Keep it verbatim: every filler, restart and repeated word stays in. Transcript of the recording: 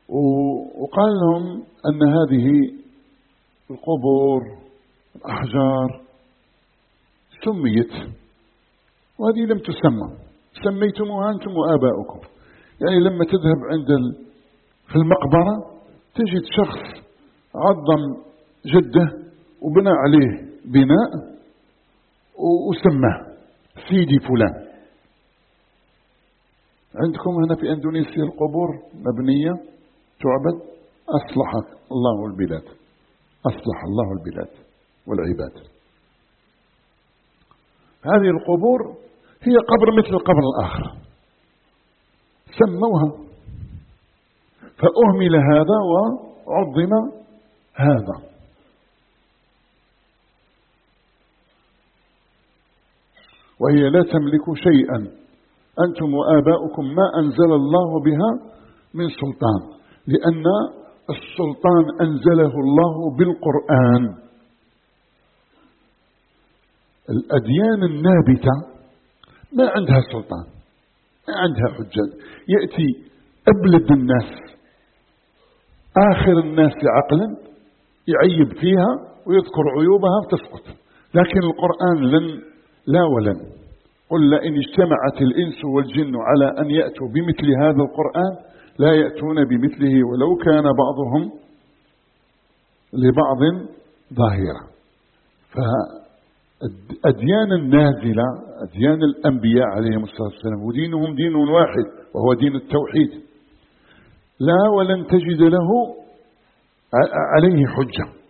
وقال لهم أن هذه القبور الأحجار سميت وهذه لم تسمى، سميتموها أنتم وآباؤكم. يعني لما تذهب عند ال... في المقبرة تجد شخص عظم جده وبنى عليه بناء وسماه سيدي فلان. عندكم هنا في أندونيسيا القبور مبنية تعبد، أصلح الله البلاد، أصلح الله البلاد والعباد. هذه القبور هي قبر مثل القبر الآخر، سموها فأهمل هذا وعظم هذا. وهي لا تملك شيئا أنتم وآباؤكم ما أنزل الله بها من سلطان، لأن السلطان أنزله الله بالقرآن. الأديان النابتة ما عندها سلطان، ما عندها حجة، يأتي أبلد الناس آخر الناس عقلا يعيب فيها ويذكر عيوبها وتسقط. لكن القرآن لن لا ولن، قل لئن اجتمعت الإنس والجن على أن يأتوا بمثل هذا القرآن لا يأتون بمثله ولو كان بعضهم لبعض ظاهرا. فالأديان النازلة أديان الأنبياء عليهم الصلاة والسلام ودينهم دين واحد وهو دين التوحيد، لا ولن تجد له عليه حجة.